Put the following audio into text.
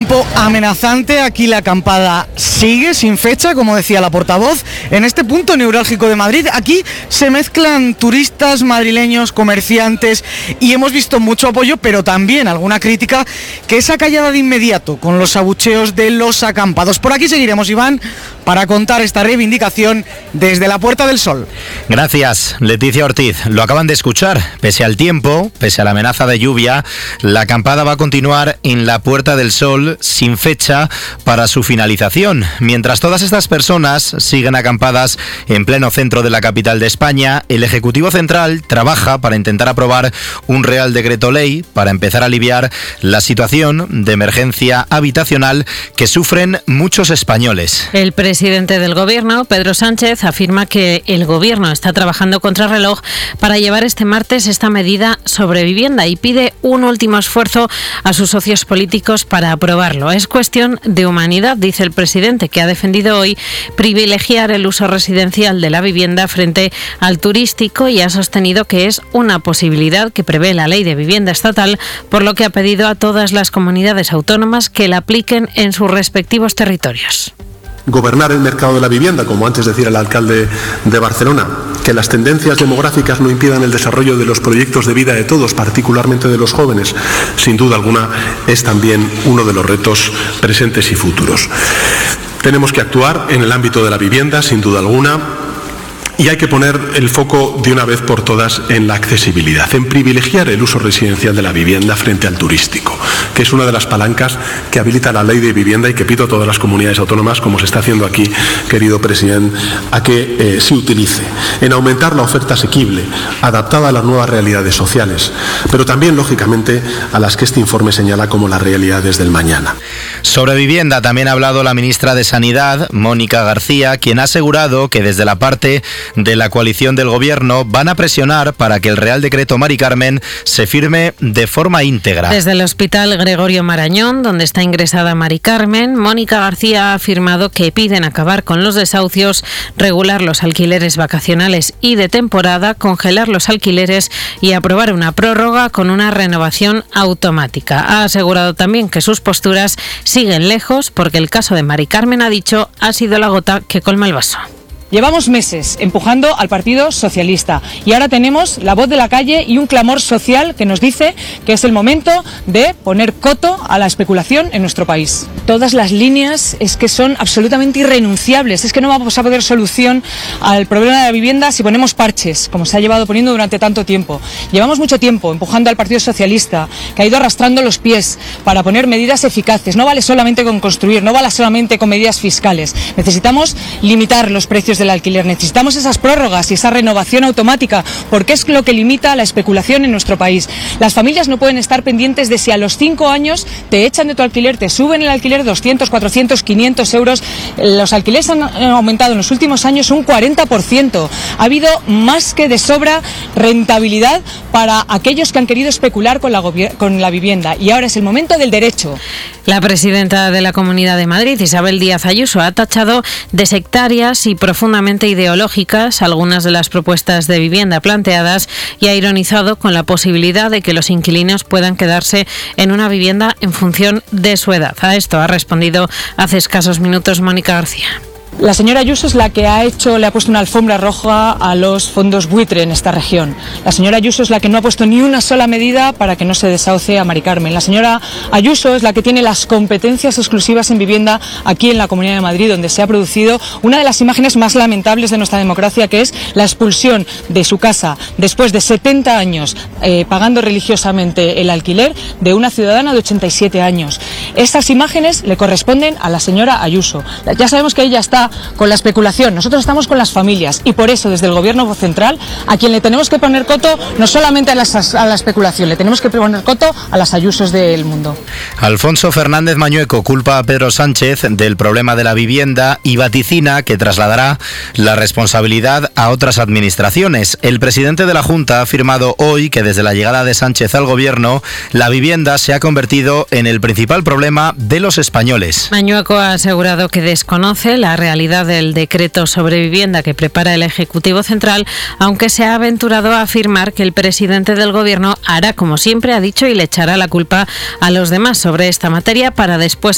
tiempo amenazante. Aquí la acampada sigue sin fecha, como decía la portavoz. En este punto neurálgico de Madrid, aquí se mezclan turistas madrileños, comerciantes, y hemos visto mucho apoyo, pero también alguna crítica que es acallada de inmediato con los abucheos de los acampados. Por aquí seguiremos, Iván, para contar esta reivindicación desde la Puerta del Sol. Gracias, Leticia Ortiz. Lo acaban de escuchar. Pese al tiempo, pese a la amenaza de lluvia, la acampada va a continuar en la Puerta del Sol sin fecha para su finalización. Mientras todas estas personas siguen acampadas en pleno centro de la capital de España, el Ejecutivo Central trabaja para intentar aprobar un Real Decreto Ley para empezar a aliviar la situación de emergencia habitacional que sufren muchos españoles. El presidente del Gobierno, Pedro Sánchez, afirma que el Gobierno está trabajando contra reloj para llevar este martes esta medida sobre vivienda y pide un último esfuerzo a sus socios políticos para aprobarlo. Es cuestión de humanidad, dice el presidente, que ha defendido hoy privilegiar el uso residencial de la vivienda frente al turístico y ha sostenido que es una posibilidad que prevé la Ley de Vivienda Estatal, por lo que ha pedido a todas las comunidades autónomas que la apliquen en sus respectivos territorios. Gobernar el mercado de la vivienda, como antes decía el alcalde de Barcelona, que las tendencias demográficas no impidan el desarrollo de los proyectos de vida de todos, particularmente de los jóvenes, sin duda alguna es también uno de los retos presentes y futuros. Tenemos que actuar en el ámbito de la vivienda, sin duda alguna, y hay que poner el foco de una vez por todas en la accesibilidad, en privilegiar el uso residencial de la vivienda frente al turístico, que es una de las palancas que habilita la Ley de Vivienda y que pido a todas las comunidades autónomas, como se está haciendo aquí, querido presidente, a que se utilice, en aumentar la oferta asequible, adaptada a las nuevas realidades sociales, pero también, lógicamente, a las que este informe señala como las realidades del mañana. Sobre vivienda también ha hablado la ministra de Sanidad, Mónica García, quien ha asegurado que desde la parte de la coalición del Gobierno van a presionar para que el Real Decreto Mari Carmen se firme de forma íntegra. Desde el Hospital Gregorio Marañón, donde está ingresada Mari Carmen, Mónica García ha afirmado que piden acabar con los desahucios, regular los alquileres vacacionales y de temporada, congelar los alquileres y aprobar una prórroga con una renovación automática. Ha asegurado también que sus posturas siguen lejos porque el caso de Mari Carmen, ha dicho, ha sido la gota que colma el vaso. Llevamos meses empujando al Partido Socialista y ahora tenemos la voz de la calle y un clamor social que nos dice que es el momento de poner coto a la especulación en nuestro país. Todas las líneas es que son absolutamente irrenunciables, es que no vamos a poner solución al problema de la vivienda si ponemos parches, como se ha llevado poniendo durante tanto tiempo. Llevamos mucho tiempo empujando al Partido Socialista, que ha ido arrastrando los pies para poner medidas eficaces. No vale solamente con construir, no vale solamente con medidas fiscales. Necesitamos limitar los precios del alquiler. Necesitamos esas prórrogas y esa renovación automática, porque es lo que limita la especulación en nuestro país. Las familias no pueden estar pendientes de si a los 5 años te echan de tu alquiler, te suben el alquiler 200, 400, 500 euros. Los alquileres han aumentado en los últimos años un 40%. Ha habido más que de sobra rentabilidad para aquellos que han querido especular con la vivienda, y ahora es el momento del derecho. La presidenta de la Comunidad de Madrid, Isabel Díaz Ayuso, ha tachado de sectarias y profundamente ideológicas algunas de las propuestas de vivienda planteadas y ha ironizado con la posibilidad de que los inquilinos puedan quedarse en una vivienda en función de su edad. A esto ha respondido hace escasos minutos Mónica García. La señora Ayuso es la que le ha puesto una alfombra roja a los fondos buitre en esta región. La señora Ayuso es la que no ha puesto ni una sola medida para que no se desahucie a Mari Carmen. La señora Ayuso es la que tiene las competencias exclusivas en vivienda aquí en la Comunidad de Madrid, donde se ha producido una de las imágenes más lamentables de nuestra democracia, que es la expulsión de su casa después de 70 años pagando religiosamente el alquiler de una ciudadana de 87 años. Estas imágenes le corresponden a la señora Ayuso. Ya sabemos que ella está con la especulación, nosotros estamos con las familias, y por eso desde el Gobierno central a quien le tenemos que poner coto no solamente a la especulación, le tenemos que poner coto a las Ayusos del mundo. Alfonso Fernández Mañueco culpa a Pedro Sánchez del problema de la vivienda y vaticina que trasladará la responsabilidad a otras administraciones. El presidente de la Junta ha afirmado hoy que desde la llegada de Sánchez al Gobierno la vivienda se ha convertido en el principal problema de los españoles. Mañueco ha asegurado que desconoce la realidad del decreto sobre vivienda que prepara el Ejecutivo Central, aunque se ha aventurado a afirmar que el presidente del Gobierno hará como siempre ha dicho y le echará la culpa a los demás sobre esta materia para después